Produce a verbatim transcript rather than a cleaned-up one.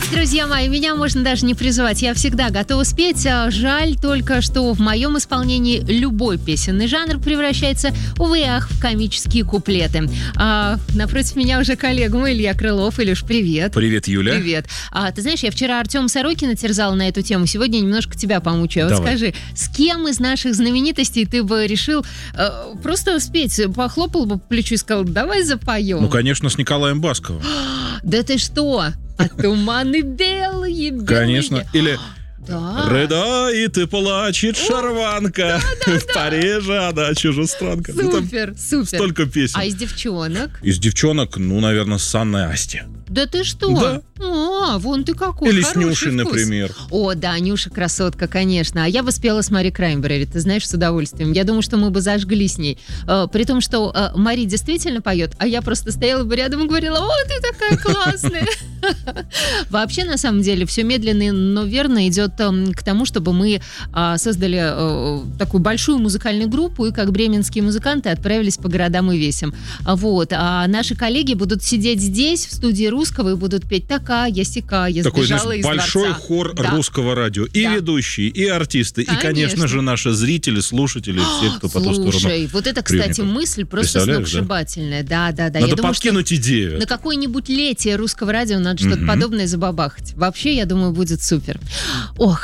Ох, друзья мои, меня можно даже не призывать. Я всегда готова спеть. Жаль только, что в моем исполнении любой песенный жанр превращается, увы, ах, в комические куплеты. А, напротив меня уже коллега мой Илья Крылов. Илюш, привет. Привет, Юля. Привет. А, ты знаешь, я вчера Артема Сорокина терзала на эту тему. Сегодня немножко тебя помучаю. Вот Давай. скажи, с кем из наших знаменитостей ты бы решил э, просто спеть? Похлопал бы по плечу и сказал, давай запоем. Ну, конечно, с Николаем Басковым. Да ты что? А туманы белые, белые. Конечно. Или Да. рыдает и плачет шарванка. В Париже она чужестранка. Ну, там Супер, супер. столько песен. А из девчонок? Из девчонок, ну, наверное, с Анной Асти. Да ты что? Да. А, вон ты какой. Или с хороший Нюшей, вкус. например. О, да, Нюша красотка, конечно. А я бы спела с Мари Краймбрери, ты знаешь, с удовольствием. Я думаю, что мы бы зажгли с ней. Э, при том, что э, Мари действительно поет, а я просто стояла бы рядом и говорила, о, ты такая классная. Вообще, на самом деле, все медленно, но верно идет к тому, чтобы мы создали такую большую музыкальную группу и, как бременские музыканты, отправились по городам и весям. Вот. А наши коллеги будут сидеть здесь, в студии Русского, и будут петь «Такая, сякая, я Такой, сбежала знаешь, из большой дворца». хор Да. Русского радио. И Да. ведущие, и артисты, и, конечно Конечно. же, наши зрители, слушатели, все, кто по ту сторону. Слушай, вот это, кстати, приемников. мысль просто Представляешь, сногсшибательная. Да, да, да. Надо Я думаю, что подкинуть идею. на какое-нибудь летие Русского радио надо что-то Мгм. подобное забабахать. Вообще, я думаю, будет супер. Ох,